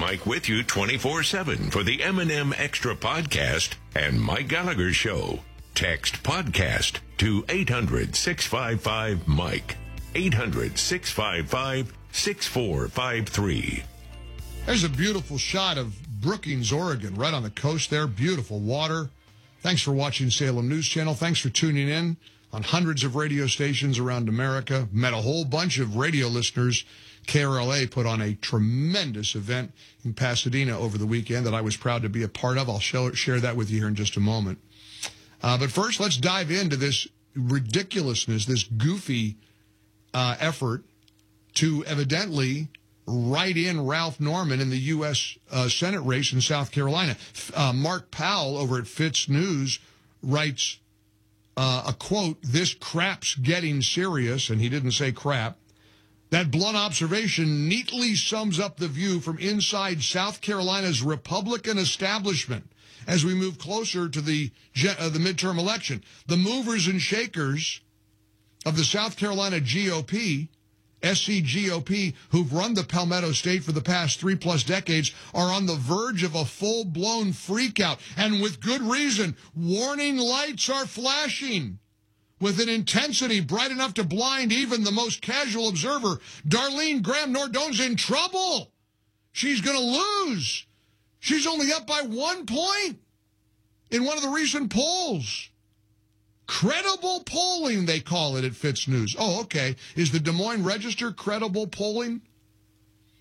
Mike with you 24/7 for the M&M Extra Podcast and Mike Gallagher Show. Text podcast to 800-655-MIKE. 800-655-6453. There's a beautiful shot of Brookings, Oregon, right on the coast there. Beautiful water. Thanks for watching Salem News Channel. Thanks for tuning in on hundreds of radio stations around America. Met a whole bunch of radio listeners. KRLA put on a tremendous event in Pasadena over the weekend that I was proud to be a part of. I'll share that with you here in just a moment. But first, let's dive into this ridiculousness, this goofy effort to evidently write in Ralph Norman in the U.S. Senate race in South Carolina. Mark Powell over at Fitz News writes a quote, "This crap's getting serious," and he didn't say crap. That blunt observation neatly sums up the view from inside South Carolina's Republican establishment as we move closer to the midterm election. The movers and shakers of the South Carolina GOP, SCGOP, who've run the Palmetto State for the past 3+ decades, are on the verge of a full-blown freakout, and with good reason. Warning lights are flashing with an intensity bright enough to blind even the most casual observer. Darlene Graham Nordon's in trouble. She's going to lose. She's only up by 1 point in one of the recent polls. Credible polling, they call it at Fitz News. Oh, okay. Is the Des Moines Register credible polling?